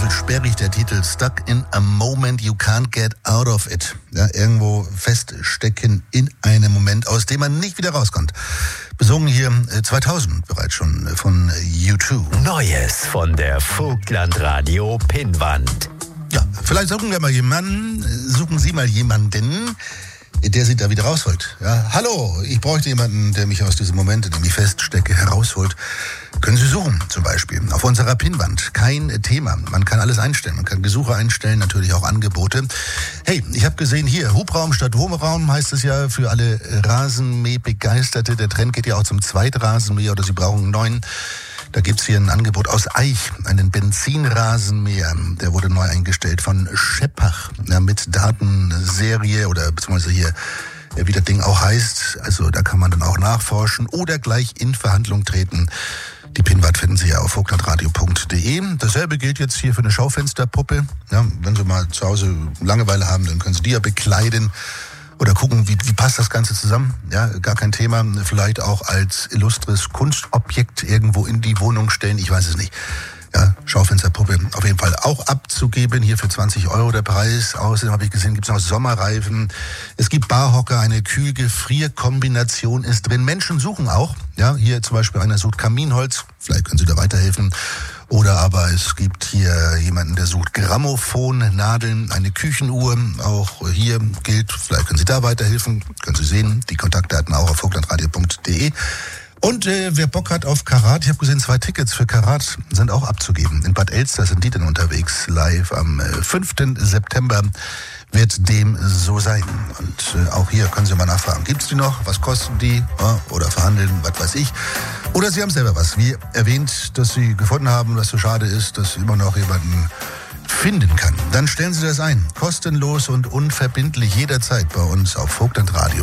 Teufel sperrig, der Titel Stuck in a Moment You Can't Get Out of It. Ja, irgendwo feststecken in einem Moment, aus dem man nicht wieder rauskommt. Besungen hier 2000 bereits schon von U2. Neues von der Vogtland-Radio Pinnwand. Ja, vielleicht suchen Sie mal jemanden, der Sie da wieder rausholt. Ja, hallo, ich bräuchte jemanden, der mich aus diesem Moment, in dem ich feststecke, herausholt. Können Sie suchen, zum Beispiel auf unserer Pinnwand. Kein Thema. Man kann alles einstellen. Man kann Gesuche einstellen, natürlich auch Angebote. Hey, ich habe gesehen hier, Hubraum statt Wohnraum heißt es ja für alle Rasenmäh-Begeisterte. Der Trend geht ja auch zum Zweitrasenmäher oder Sie brauchen einen neuen. Da gibt's hier ein Angebot aus Eich, einen Benzinrasenmäher. Der wurde neu eingestellt von Scheppach, ja, mit Datenserie oder beziehungsweise hier, wie das Ding auch heißt. Also da kann man dann auch nachforschen oder gleich in Verhandlung treten. Die Pinnwand finden Sie ja auf vogtlandradio.de. Dasselbe gilt jetzt hier für eine Schaufensterpuppe. Ja, wenn Sie mal zu Hause Langeweile haben, dann können Sie die ja bekleiden. Oder gucken, wie passt das Ganze zusammen? Ja, gar kein Thema. Vielleicht auch als illustres Kunstobjekt irgendwo in die Wohnung stellen. Ich weiß es nicht. Ja, Schaufensterpuppe auf jeden Fall auch abzugeben. Hier für 20 € der Preis. Außerdem habe ich gesehen, gibt es noch Sommerreifen. Es gibt Barhocker, eine Kühl-Gefrier-Kombination ist drin. Menschen suchen auch. Ja, hier zum Beispiel einer sucht Kaminholz. Vielleicht können Sie da weiterhelfen. Oder aber es gibt hier jemanden, der sucht Grammophonnadeln, eine Küchenuhr. Auch hier gilt, vielleicht können Sie da weiterhelfen. Können Sie sehen, die Kontaktdaten auch auf vogtlandradio.de. Und wer Bock hat auf Karat, ich habe gesehen, 2 Tickets für Karat sind auch abzugeben. In Bad Elster sind die denn unterwegs, live am 5. September wird dem so sein. Und auch hier können Sie mal nachfragen, gibt's die noch, was kosten die, oder verhandeln, was weiß ich. Oder Sie haben selber was, wie erwähnt, dass Sie gefunden haben, was so schade ist, dass immer noch jemanden finden kann. Dann stellen Sie das ein, kostenlos und unverbindlich jederzeit bei uns auf vogtlandradio.de.